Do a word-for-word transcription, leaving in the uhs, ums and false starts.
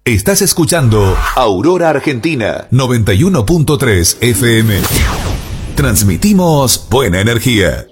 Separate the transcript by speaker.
Speaker 1: Estás escuchando Aurora Argentina noventa y uno punto tres F M. Transmitimos buena energía.